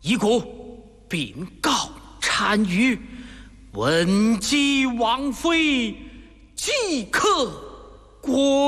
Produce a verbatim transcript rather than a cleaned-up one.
遗骨禀告单于，闻姬王妃即刻国